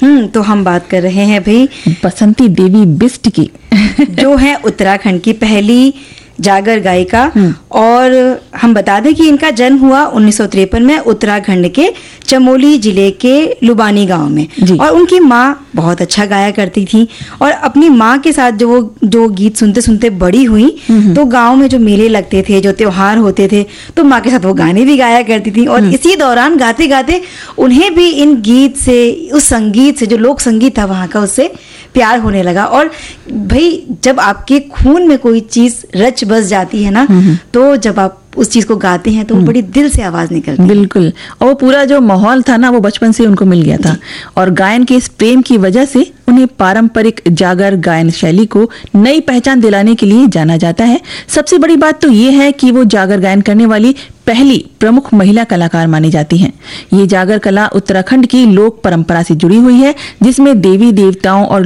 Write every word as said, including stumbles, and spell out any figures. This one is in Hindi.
हम्म तो हम बात कर रहे हैं भाई बसंती देवी बिष्ट की जो है उत्तराखंड की पहली जागर गायिका। और हम बता दें कि इनका जन्म हुआ उन्नीस सौ तिरपन में उत्तराखंड के चमोली जिले के लुबानी गांव में। और उनकी माँ बहुत अच्छा गाया करती थी और अपनी माँ के साथ जो वो जो गीत सुनते सुनते बड़ी हुई, तो गांव में जो मेले लगते थे, जो त्योहार होते थे, तो माँ के साथ वो गाने भी गाया करती थी। और इसी दौरान गाते गाते उन्हें भी इन गीत से, उस संगीत से, जो लोक संगीत था वहाँ का, उससे प्यार होने लगा। और भाई जब आपके खून में कोई चीज रच बस जाती है ना, तो जब आप उस चीज को गाते हैं तो बड़ी दिल से आवाज निकलती है। बिल्कुल। और वो पूरा जो माहौल था ना, वो बचपन से उनको मिल गया था। और गायन के इस प्रेम की वजह से उन्हें पारंपरिक जागर गायन शैली को नई पहचान दिलाने के लिए जाना जाता है। सबसे बड़ी बात तो ये है कि वो जागर गायन करने वाली पहली प्रमुख महिला कलाकार मानी जाती हैं। ये जागर कला उत्तराखंड की लोक परंपरा से जुड़ी हुई है, जिसमें देवी देवताओं और